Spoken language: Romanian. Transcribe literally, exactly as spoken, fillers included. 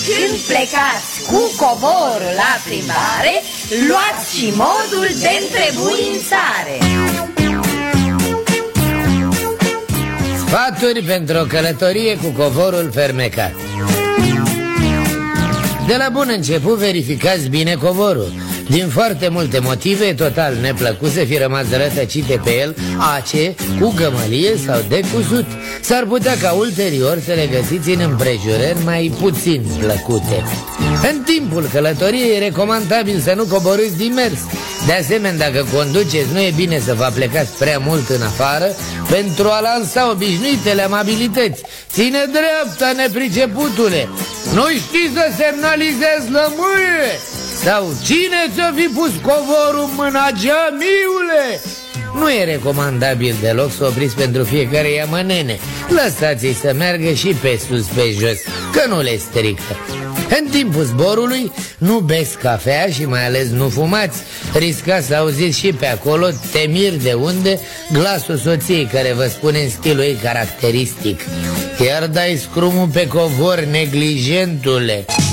Când plecați cu covorul la plimbare, luați și modul de întrebuințare. Sfaturi pentru o călătorie cu covorul fermecat. De la bun început verificați bine covorul. Din foarte multe motive, total neplăcut să fi rămas rătăcite pe el ace, cu gămălie sau de cusut. S-ar putea ca ulterior să le găsiți în împrejurări mai puțin plăcute. În timpul călătoriei e recomandabil să nu coborâți din mers. De asemenea, dacă conduceți, nu e bine să vă plecați prea mult în afară pentru a lansa obișnuitele amabilități. Ține dreapta, nepriceputule! Nu știi să semnalizezi lămâie? Sau cine ți-o fi pus covorul în mâna, geamiule? Nu e recomandabil deloc să opriți pentru fiecare iamănene. Lăsați-i să meargă și pe sus, pe jos, că nu le strică. În timpul zborului nu beți cafea și mai ales nu fumați. Riscați să auziți și pe acolo, temiri de unde, glasul soției care vă spune în stilul ei caracteristic: iar dai scrumul pe covor, neglijentule.